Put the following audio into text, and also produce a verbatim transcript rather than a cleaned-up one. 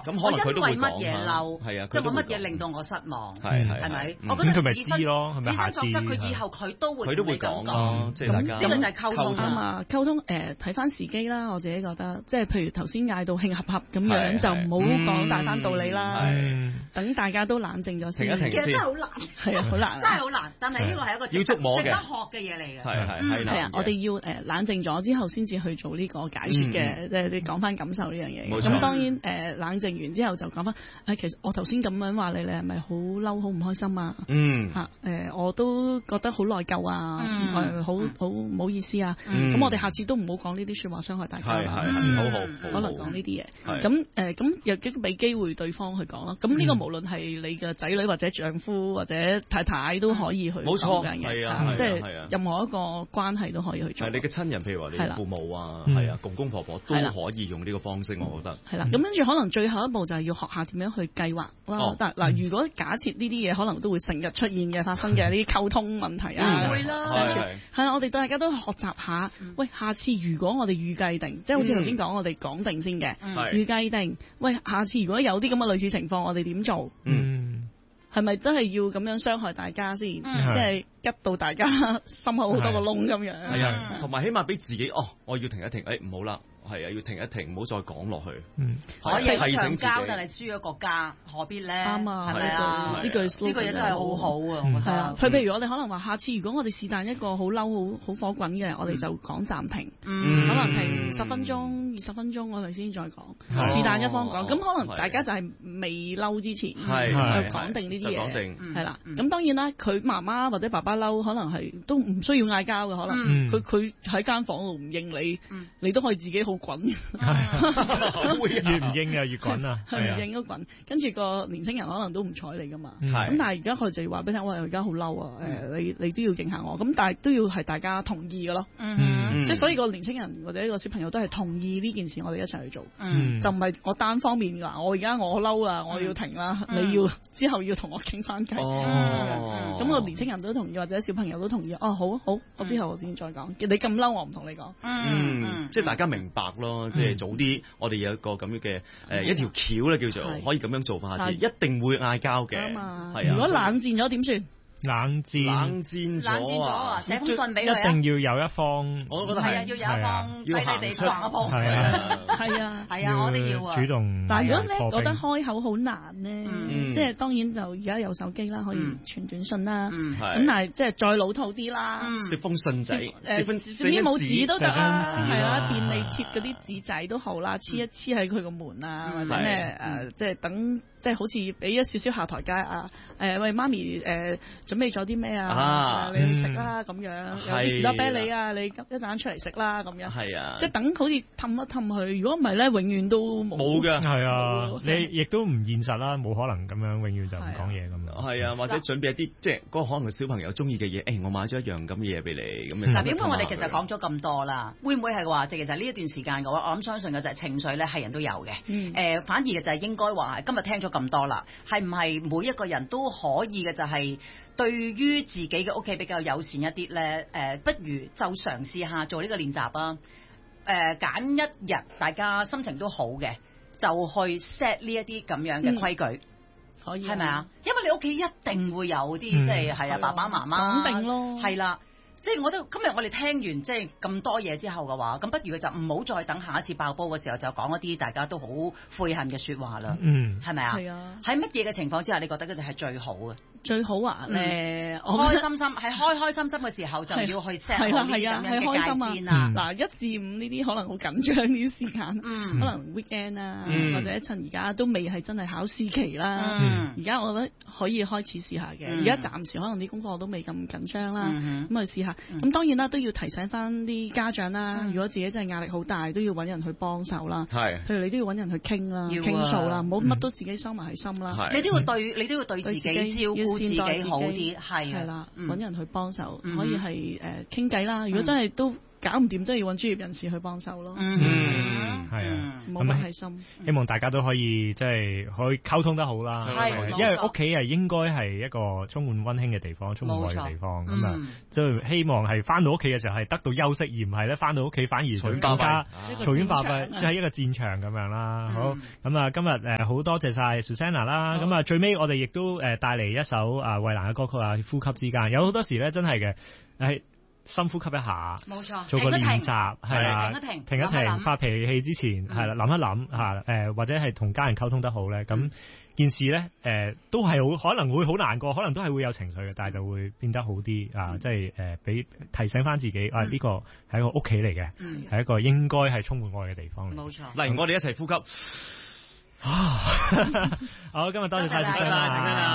講， 咁可能佢都會講我因為乜嘢嬲， 係啊， 即係我乜嘢令到我失望， 係係係咪？ 嗯我覺得佢咪以身知咯，係咪以下次身作則，佢以後佢都會佢都會講咯，即係大家呢個就係溝通啱啊，溝通誒睇翻時機啦，我自己覺得，即係譬如頭先嗌到興合合咁樣，就唔好講大翻道理啦，等大家都冷靜咗先。 停一停先， 其實真係好難， 係啊，好難， 真係好難。但係呢個係一個要捉摸嘅值得學嘅嘢嚟嘅。 係係係啊，我哋要誒冷靜咗之後，先至去做呢個解説嘅，即係你講翻感受呢樣嘢。咁當然誒冷靜完之後就講翻誒，其實我頭先咁樣話你，你係咪好嬲、好唔開心啊？ 嗯嚇誒，我都覺得好內疚啊，誒好好唔好意思啊。咁我哋下次都唔好講呢啲説話傷害大家啦。 係係好好， 可能講呢啲嘢。咁誒咁又亦都俾機會對方去講咯。咁呢個無論係你嘅仔女或者丈夫或者太太都可以去冇錯嘅， 係啊， 即係任何一個關係都可以去做。 係你嘅親人，譬如話你父母啊，係啊，公公婆婆都可以用呢個方式，我覺得。 係啦，咁跟住可能最後一步就係要學下點樣去計劃啦。但嗱，如果假設呢啲嘢可能都會成日出現嘅發生嘅呢啲溝通問題啊， 會啦， 係啦，我哋大家都學習下。喂，下次如果我哋預計定，即係好似頭先講，我哋講定先嘅，預計定。喂，下次如果有啲咁嘅類似情況，我哋點做？ 嗯， 係咪真係要咁樣傷害大家先？即係拮到大家心口好多個窿咁樣。 係啊，同埋起碼俾自己哦，我要停一停，誒唔好啦。係啊，要停一停，唔好再講落去。 嗯， 可以長交，但係輸咗國家，何必咧？ 啱啊， 係咪啊？ 呢句呢個嘢真係好好啊！我覺得。 佢譬如我哋可能話，下次如果我哋是但一個好嬲、好好火滾嘅，我哋就講暫停。 嗯。 可能停十分鐘、二十分鐘，我哋先再講。是但一方講，咁可能大家就係未嬲之前，就講定呢啲嘢。 講定。 係啦。咁當然啦，佢媽媽或者爸爸嬲，可能係都唔需要嗌交嘅，可能。佢佢喺間房度唔應你，你都可以自己好滾， 越唔應啊越滾啊， 係唔應都滾。跟住個年青人可能都唔睬你噶嘛，咁係但係而家佢就要話俾你聽，我而家好嬲啊！誒，你你都要應下我，咁但係都要係大家同意嘅咯，即係所以個年青人或者個小朋友都係同意呢件事，我哋一齊去做，就唔係我單方面㗎。我而家我嬲啦，我要停啦，你要之後要同我傾翻偈。咁個年青人都同意，或者小朋友都同意。哦，好好，我之後我先再講。你咁嬲，我唔同你講。 嗯，即係大家明白咯，即係早啲，我哋有一個咁樣嘅誒一條橋咧，叫做可以咁樣做法，下次一定會嗌交嘅。係啊， 如果冷戰咗點算？ 冷戰， 冷戰咗啊！ 寫封信俾佢啊！ 一定要有一方， 我都覺得係啊，要有一方低低地掛一鋪， 係啊， 係啊， 係啊，我哋要啊， 主動。 但係如果咧覺得開口好難咧，即係當然就而家有手機啦，可以傳短信啦。咁但係即係再老土啲啦， 寫封信仔，寫封總之冇紙都得啦，係啊，便利貼嗰啲紙仔都好啦，黐一黐喺佢個門啊，或者咩誒，即係等。即係好似俾一少少下台階啊！誒喂，媽咪誒準備咗啲咩啊？你去食啦咁樣，有啲士多啤梨啊，你一陣出嚟食啦咁樣。 係啊， 即係等好似氹一氹佢。如果唔係咧，永遠都冇。 冇㗎。 係啊，你亦都唔現實啦，冇可能咁樣永遠就唔講嘢咁樣。 係啊，或者準備一啲即係嗰個可能小朋友中意嘅嘢，誒我買咗一樣咁嘅嘢俾你咁樣。 嗱，點解我哋其實講咗咁多啦？會唔會係話即係其實呢一段時間嘅話，我諗相信嘅就係情緒咧係人都有嘅。誒，反而嘅就係應該話今日聽咗咁多啦。係唔係每一個人都可以嘅？就係對於自己嘅屋企比較友善一啲咧？誒、呃，不如就嘗試下做呢個練習啊！誒、呃，揀一日大家心情都好嘅，就去 set 呢一啲咁樣嘅規矩， 嗯、可以係咪啊？因為你屋企一定會有啲即係係啊爸爸媽媽講定咯， 係啦。即係我都今日我哋聽完即係咁多嘢之後嘅話，咁不如佢就唔好再等下一次爆煲嘅時候就講一啲大家都好悔恨嘅説話啦。嗯，係咪啊？係啊。喺乜嘢嘅情況之下，你覺得嗰就係最好嘅？最好啊！誒、嗯，開心心係開開心心嘅時候就要去 set 好呢啲咁樣嘅界線啊！嗱、嗯，一至五呢啲可能好緊張呢啲時間，嗯、可能 weekend 啊，嗯、或者趁而家都未係真係考試期啦。而家、嗯、我覺得可以開始試下嘅。而家、嗯、暫時可能啲功課都未咁緊張啦，咁、嗯、去試下。咁、嗯、當然啦，都要提醒翻啲家長啦。嗯、如果自己真係壓力好大，都要揾人去幫手啦。係、嗯，譬如你都要揾人去傾啦，傾訴啦，唔好乜都自己收埋喺心啦。嗯、你都要對，你都要對自己照顧自己好啲，係係啦，揾人去幫手，可以係誒傾偈啦。如果真係都搞唔掂，真係要揾專業人士去幫手咯。 嗯， 係啊， 冇乜係心。 希望大家都可以即係可以溝通得好啦。因為屋企係應該係一個充滿溫馨嘅地方，充滿愛嘅地方。咁啊，即係希望係翻到屋企嘅時候係得到休息，而唔係咧翻到屋企反而更加嘈喧巴閉，即係一個戰場咁樣啦。好，咁啊，今日誒好多謝晒 Susanna 啦。咁啊，最尾我哋亦都誒帶嚟一首啊衛蘭嘅歌曲啊，呼吸之間。有好多時咧真係嘅，係深呼吸一下， 冇錯， 做個練習係啦， 停一停， 停一停，發脾氣之前係啦，諗一諗嚇誒，或者係同家人溝通得好咧，咁件事咧誒都係好可能會好難過，可能都係會有情緒嘅，但係就會變得好啲啊！即係誒俾提醒翻自己啊，呢個係一個屋企嚟嘅，係一個應該係充滿愛嘅地方嚟。 冇錯， 嚟我哋一齊呼吸。 好，今日多謝晒 Susanna。